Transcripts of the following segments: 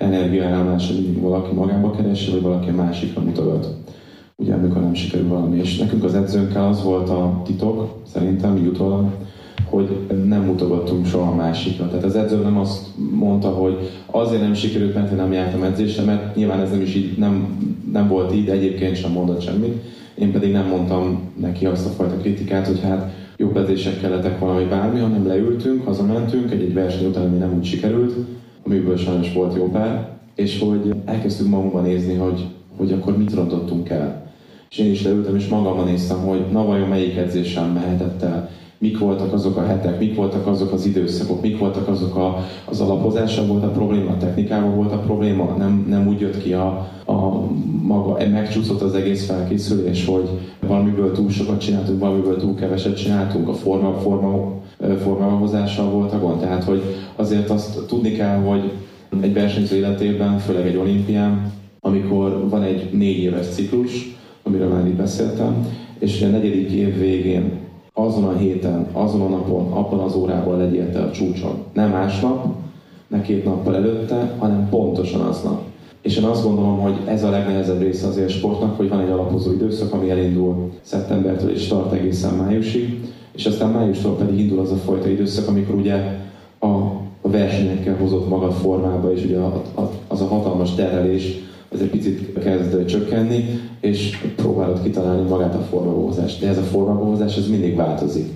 energiaáramlás, hogy valaki magába keresi, vagy valaki a másikra mutogat. Ugye, amikor nem sikerül valami. És nekünk az edzőnkkel az volt a titok, szerintem így utólag, hogy nem mutogattunk soha a másikra. Tehát az edző nem azt mondta, hogy azért nem sikerült, mert én nem jártam edzésre, mert nyilván ez nem is így, nem volt így, de egyébként sem mondott semmit. Én pedig nem mondtam neki azt a fajta kritikát, hogy hát jobb edzések kellettek valami bármi, hanem leültünk, hazamentünk, egy verseny után, ami nem úgy sikerült, amiből sajnos volt jó pár, és hogy elkezdtünk magunkban nézni, hogy akkor mit rontottunk el. És én is leültem, és magamban néztem, hogy na vajon melyik edzésen mehetett el, mik voltak azok a hetek, mik voltak azok az időszakok, mik voltak azok az alapozással volt a probléma, a technikával volt a probléma, nem úgy jött ki a maga, megcsúszott az egész felkészülés, hogy valamiből túl sokat csináltunk, valamiből túl keveset csináltunk, a formahozással volt a gond. Tehát, hogy azért azt tudni kell, hogy egy versenyző életében, főleg egy olimpián, amikor van egy 4 éves ciklus, amiről már itt beszéltem, és a 4. év végén azon a héten, azon a napon, abban az órában legyél te a csúcson. Nem másnap, ne 2 nappal előtte, hanem pontosan aznap. És én azt gondolom, hogy ez a legnehezebb része az élsportnak, hogy van egy alapozó időszak, ami elindul szeptembertől és tart egészen májusig, és aztán májustól pedig indul az a fajta időszak, amikor ugye a versenyekkel hozott magad formába, és ugye az a hatalmas terhelés az egy picit kezd csökkenni, és próbálod kitalálni magát a formabohozást. De ez a formabohozás, ez mindig változik.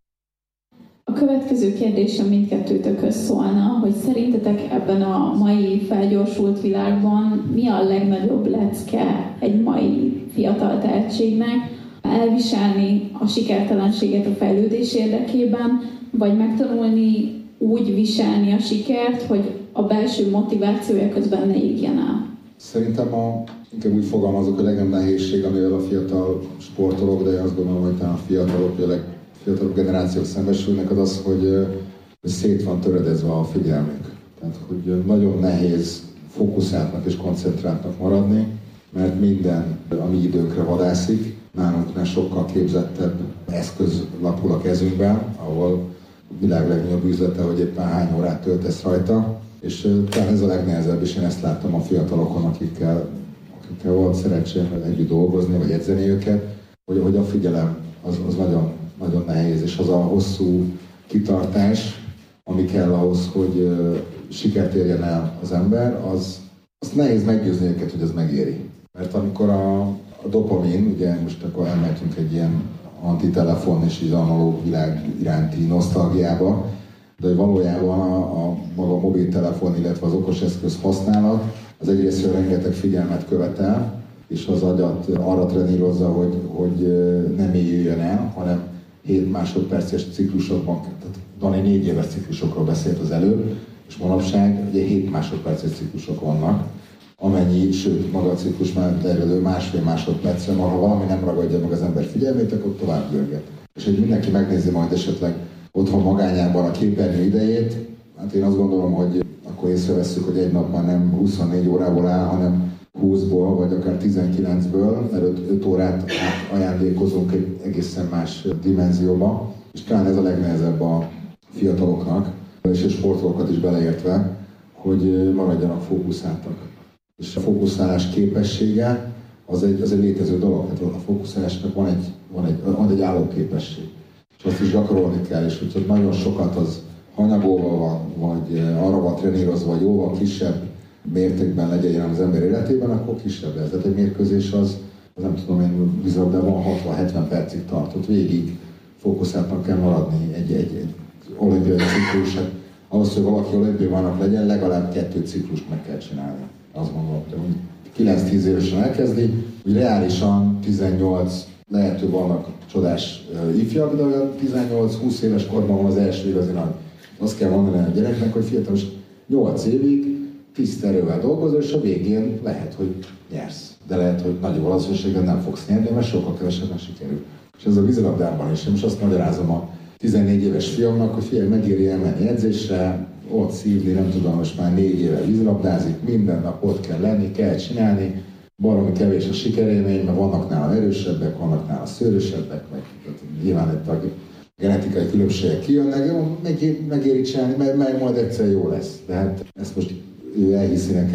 A következő kérdésem mindkettőtökhöz szólna, hogy szerintetek ebben a mai felgyorsult világban mi a legnagyobb lecke egy mai fiatal tehetségnek? Elviselni a sikertelenséget a fejlődés érdekében, vagy megtanulni úgy viselni a sikert, hogy a belső motivációja közben ne égjen el? Szerintem inkább úgy fogalmazok, a legnagyobb nehézség, amivel a fiatal sportolók, de azt gondolom, hogy talán a fiatalabb generációk szembesülnek, az, hogy szét van töredezve a figyelmük. Tehát, hogy nagyon nehéz fókuszáltnak és koncentráltnak maradni, mert minden a mi időnkre vadászik. Nálunknál sokkal képzettebb eszköz lapul a kezünkben, ahol a világ legnagyobb üzlete, hogy éppen hány órát töltesz rajta. És talán ez a legnehezebb, és én ezt láttam a fiatalokon, akikkel volt szerencsém együtt dolgozni, vagy edzeni őket, hogy a figyelem az nagyon, nagyon nehéz, és az a hosszú kitartás, ami kell ahhoz, hogy sikert érjen el az ember, az nehéz meggyőzni őket, hogy ez megéri. Mert amikor a dopamin, ugye most akkor elmentünk egy ilyen antitelefon és így analóg világ iránti nosztalgiába, de valójában a maga mobiltelefon, illetve az okoseszköz használat az egyrésztről rengeteg figyelmet követel, és az agyat arra trenírozza, hogy nem éljüljön el, hanem 7 másodperces ciklusokban, tehát Dani 4 éves ciklusokról beszélt az előbb, és manapság ugye 7 másodperces ciklusok vannak, amennyi, sőt maga a ciklus már terjedő 1,5 másodpercre, ha valami nem ragadja meg az ember figyelmét, akkor tovább görget. És hogy mindenki megnézi majd esetleg otthon magányában a képernyő idejét, hát én azt gondolom, hogy akkor észrevesszük, hogy egy nap már nem 24 órából áll, hanem 20-ból, vagy akár 19-ből, mert 5 órát ajándékozunk egy egészen más dimenzióba. És talán ez a legnehezebb a fiataloknak, és a sportolókat is beleértve, hogy maradjanak fókuszáltak. És a fókuszálás képessége az egy létező dolog. Hát a fókuszálásnak van egy állóképesség. És azt is gyakorolni kell, és hogyha nagyon sokat az hanyagolva van, vagy arra van trenírozva, vagy jóval kisebb mértékben legyen jelen az ember életében, akkor kisebb lesz. Tehát egy mérkőzés az nem tudom én, vízilabdában 60-70 percig tartott. Végig fókuszáltnak kell maradni egy olimpiai ciklusát. Ahhoz, hogy valaki olimpiai bajnok legyen, legalább 2 ciklust meg kell csinálni. Azt mondom, hogy 9-10 évesen elkezdi, hogy reálisan 18, lehet, hogy vannak csodás ifjak, de olyan 18-20 éves korban van az első igazi nagy. Azt kell mondani a gyereknek, hogy fiatal, 8 évig tiszta erővel dolgozol, és a végén lehet, hogy nyersz. De lehet, hogy nagy valószínűséggel nem fogsz nyerni, mert sokkal kevesebben sikerül. És ez a vízilabdában is. Én most azt magyarázom a 14 éves fiamnak, hogy figyelj, megéri elmenni edzésre, ott szívni, nem tudom, most már 4 éve vízilabdázik, minden nap ott kell lenni, kell csinálni, baromi kevés a sikerélmény, mert vannak nála erősebbek, vannak nála szőrösebbek, meg nyilván itt a genetikai különbségek kijönnek, megéri csinálni, mert majd egyszer jó lesz. De hát ezt most ő elhiszi nekem,